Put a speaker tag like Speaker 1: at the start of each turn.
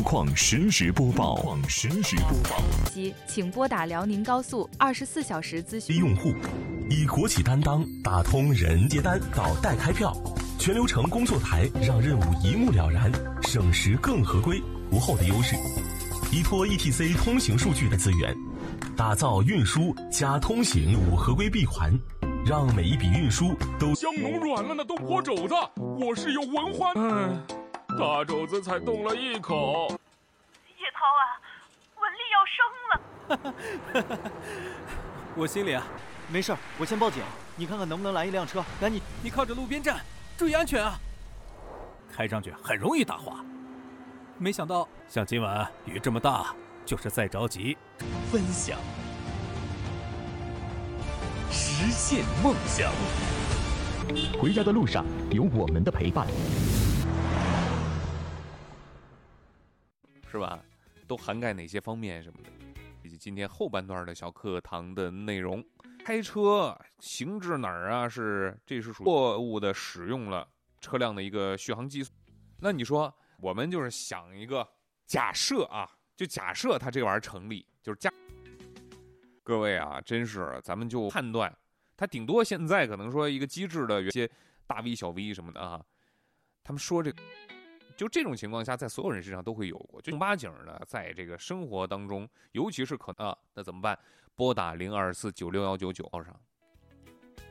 Speaker 1: 况实时播报。
Speaker 2: 请拨打辽宁高速24小时咨询。
Speaker 1: 用户以国企担当打通人接单到代开票，全流程工作台让任务一目了然，省时更合规，无后的优势。依托 ETC 通行数据的资源，打造运输加通行5合规闭环，让每一笔运输都
Speaker 3: 香浓软烂的东坡肘子，我是有文化。大肘子才动了一口。
Speaker 4: 叶涛啊，文丽要生了。
Speaker 5: 我心里啊，
Speaker 6: 没事，我先报警，你看看能不能拦一辆车，赶紧。
Speaker 5: 你靠着路边站，注意安全啊！开上去很容易打滑，没想到像今晚雨这么大，就是再着急。
Speaker 1: 分享，实现梦想。
Speaker 7: 回家的路上有我们的陪伴，
Speaker 3: 是吧？都涵盖哪些方面什么的，以及今天后半段的小课堂的内容。开车行至哪儿啊？这是属于错误的使用了车辆的一个续航计速。那你说我们就是想一个假设啊，就假设它这玩意儿成立，就是各位啊，真是咱们就判断它顶多现在可能说一个机制的有些大 V 小 V 什么的啊，他们说就这种情况下，在所有人身上都会有过，就正八经的，在这个生活当中，尤其是那怎么办？拨打02496199号上。